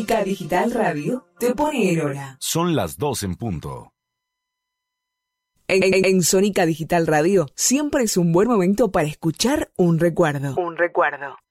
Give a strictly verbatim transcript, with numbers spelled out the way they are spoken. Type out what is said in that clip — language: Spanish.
Sónica Digital Radio te pone en hora. Son las dos en punto. En, en, en Sónica Digital Radio siempre es un buen momento para escuchar un recuerdo. Un recuerdo.